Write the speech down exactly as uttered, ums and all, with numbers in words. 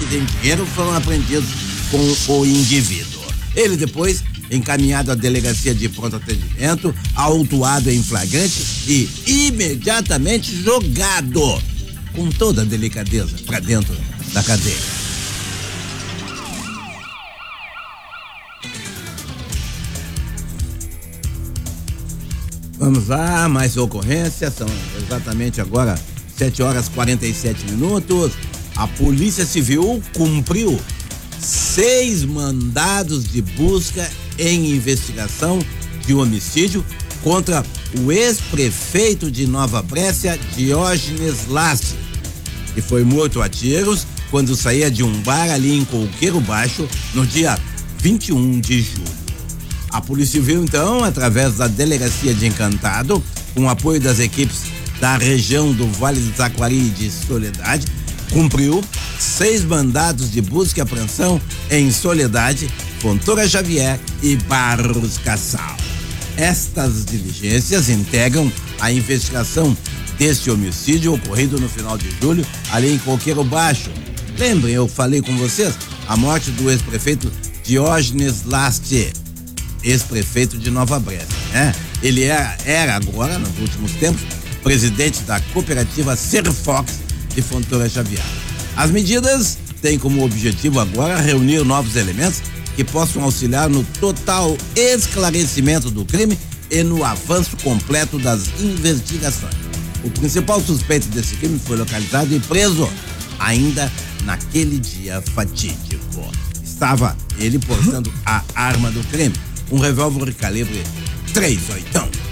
em dinheiro foram apreendidos com o indivíduo. Ele depois encaminhado à delegacia de pronto atendimento, autuado em flagrante e imediatamente jogado com toda a delicadeza para dentro da cadeia. Vamos lá, mais ocorrência, são exatamente agora sete horas e quarenta e sete minutos. A Polícia Civil cumpriu seis mandados de busca em investigação de homicídio contra o ex-prefeito de Nova Brécia, Diógenes Lasti, que foi morto a tiros quando saía de um bar ali em Coqueiro Baixo no dia vinte e um de julho. A Polícia Civil, então, através da Delegacia de Encantado, com apoio das equipes da região do Vale do Taquari e de Soledade, cumpriu seis mandados de busca e apreensão em Soledade, Fontoura Xavier e Barros Cassal. Estas diligências integram a investigação deste homicídio ocorrido no final de julho, ali em Coqueiro Baixo. Lembrem, eu falei com vocês, a morte do ex-prefeito Diógenes Lasti, ex-prefeito de Nova Brécia, né? Ele era, era agora, nos últimos tempos, presidente da cooperativa Serfox de Fontoura Xavier. As medidas têm como objetivo agora reunir novos elementos que possam auxiliar no total esclarecimento do crime e no avanço completo das investigações. O principal suspeito desse crime foi localizado e preso ainda naquele dia fatídico. Estava ele portando a arma do crime, um revólver calibre três oitão.